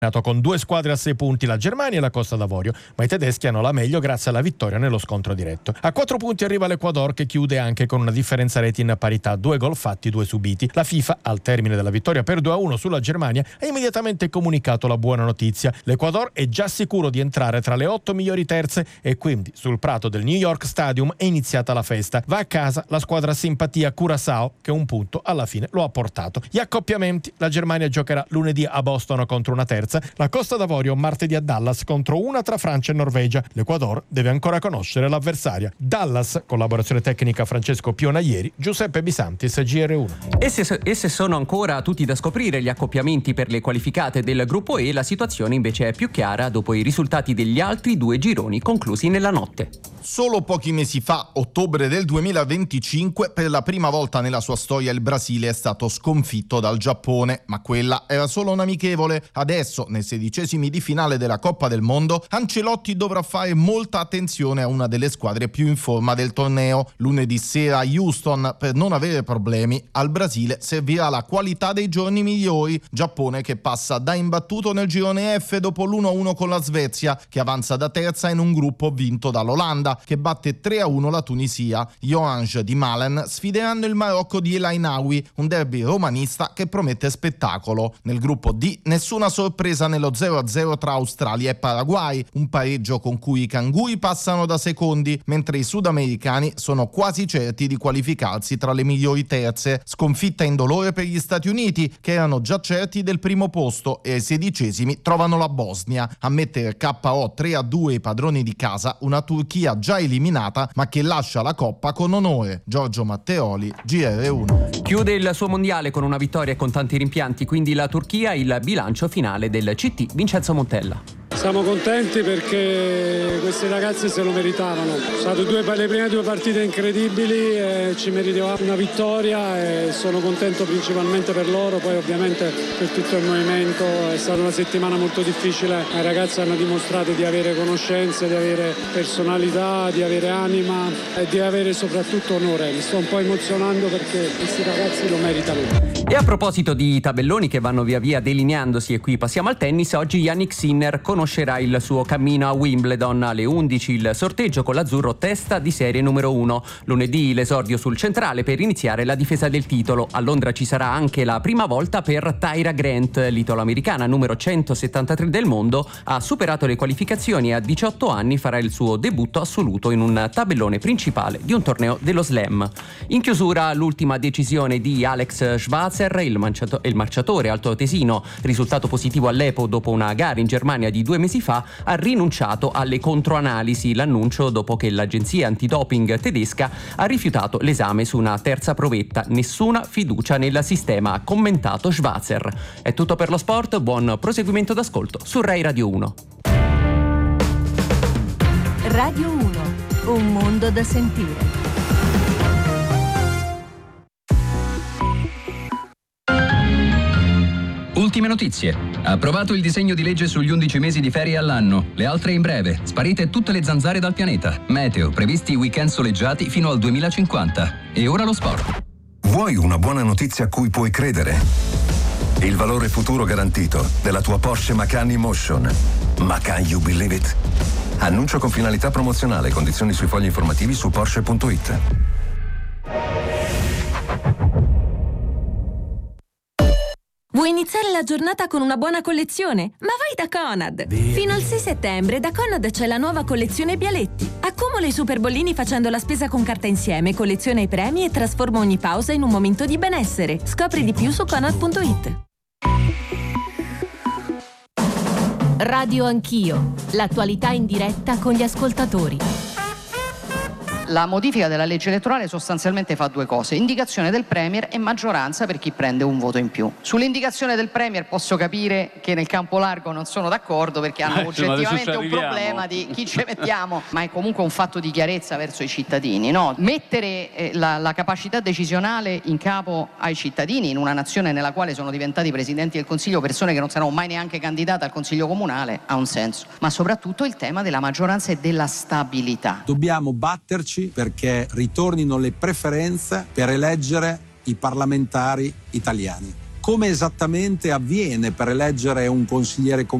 Con 2 squadre a 6 punti la Germania e la Costa d'Avorio, ma i tedeschi hanno la meglio grazie alla vittoria nello scontro diretto. A 4 punti arriva l'Ecuador, che chiude anche con una differenza reti in parità, 2 gol fatti, 2 subiti. La FIFA, al termine della vittoria per 2-1 sulla Germania, ha immediatamente comunicato la buona notizia. L'Ecuador è già sicuro di entrare tra le 8 migliori terze e quindi sul prato del New York Stadium è iniziata la festa. Va a casa la squadra simpatia Curaçao, che un punto alla fine lo ha portato. Gli accoppiamenti: la Germania giocherà lunedì a Boston contro una terza, la Costa d'Avorio martedì a Dallas contro una tra Francia e Norvegia. L'Ecuador deve ancora conoscere l'avversaria. Dallas, collaborazione tecnica Francesco Pionaieri, Giuseppe Bisantis, GR1. Esse sono ancora tutti da scoprire gli accoppiamenti per le qualificate del gruppo E. La situazione invece è più chiara dopo i risultati degli altri 2 gironi conclusi nella notte. Solo pochi mesi fa, ottobre del 2025, per la prima volta nella sua storia il Brasile è stato sconfitto dal Giappone, ma quella era solo un'amichevole. Adesso, nei 16esimi di finale della Coppa del Mondo, Ancelotti dovrà fare molta attenzione a una delle squadre più in forma del torneo. Lunedì sera a Houston, per non avere problemi, al Brasile servirà la qualità dei giorni migliori. Giappone che passa da imbattuto nel girone F dopo l'1-1 con la Svezia, che avanza da terza in un gruppo vinto dall'Olanda, che batte 3-1 la Tunisia. Gli Orange di Malen sfideranno il Marocco di El Ainaoui, un derby romanista che promette spettacolo. Nel gruppo D nessuna sorpresa nello 0-0 tra Australia e Paraguay, un pareggio con cui i canguri passano da secondi, mentre i sudamericani sono quasi certi di qualificarsi tra le migliori terze. Sconfitta indolore per gli Stati Uniti, che erano già certi del primo posto, e ai 16esimi trovano la Bosnia a mettere KO 3-2 i padroni di casa, una Turchia già eliminata ma che lascia la Coppa con onore. Giorgio Matteoli, GR1. Chiude il suo mondiale con una vittoria e con tanti rimpianti, quindi la Turchia. Il bilancio finale del CT, Vincenzo Montella. Siamo contenti perché questi ragazzi se lo meritavano. Sono state le prime 2 partite incredibili e ci meritavamo una vittoria e sono contento principalmente per loro, poi ovviamente per tutto il movimento. È stata una settimana molto difficile, i ragazzi hanno dimostrato di avere conoscenze, di avere personalità, di avere anima e di avere soprattutto onore. Mi sto un po' emozionando perché questi ragazzi lo meritano. E a proposito di tabelloni che vanno via via delineandosi, e qui passiamo al tennis, oggi Jannik Sinner conoscerà il suo cammino a Wimbledon. Alle 11 il sorteggio con l'azzurro testa di serie numero 1. Lunedì l'esordio sul centrale per iniziare la difesa del titolo. A Londra ci sarà anche la prima volta per Tyra Grant, l'italo-americana numero 173 del mondo. Ha superato le qualificazioni e a 18 anni farà il suo debutto assoluto in un tabellone principale di un torneo dello Slam. In chiusura l'ultima decisione di Alex Schwarzer, il marciatore altoatesino, risultato positivo all'EPO dopo una gara in Germania di 2 mesi fa, ha rinunciato alle controanalisi. L'annuncio dopo che l'agenzia antidoping tedesca ha rifiutato l'esame su una terza provetta. Nessuna fiducia nel sistema, ha commentato Schwarzer. È tutto per lo sport, buon proseguimento d'ascolto su Rai Radio 1. Radio 1, un mondo da sentire. Ultime notizie. Approvato il disegno di legge sugli 11 mesi di ferie all'anno. Le altre in breve. Sparite tutte le zanzare dal pianeta. Meteo. Previsti weekend soleggiati fino al 2050. E ora lo sport. Vuoi una buona notizia a cui puoi credere? Il valore futuro garantito della tua Porsche Macan Emotion. Ma can you believe it? Annuncio con finalità promozionale. Condizioni sui fogli informativi su Porsche.it. Vuoi iniziare la giornata con una buona collezione? Ma vai da Conad! Fino al 6 settembre da Conad c'è la nuova collezione Bialetti. Accumula i super bollini facendo la spesa con carta insieme, colleziona i premi e trasforma ogni pausa in un momento di benessere. Scopri di più su Conad.it. Radio Anch'io. L'attualità in diretta con gli ascoltatori. La modifica della legge elettorale sostanzialmente fa 2 cose: indicazione del Premier e maggioranza per chi prende un voto in più. Sull'indicazione del Premier posso capire che nel campo largo non sono d'accordo perché hanno oggettivamente un problema di chi ci mettiamo, ma è comunque un fatto di chiarezza verso i cittadini, no? Mettere la capacità decisionale in capo ai cittadini in una nazione nella quale sono diventati presidenti del Consiglio persone che non saranno mai neanche candidate al Consiglio comunale ha un senso, ma soprattutto il tema della maggioranza e della stabilità. Dobbiamo batterci perché ritornino le preferenze per eleggere i parlamentari italiani. come esattamente avviene per eleggere un consigliere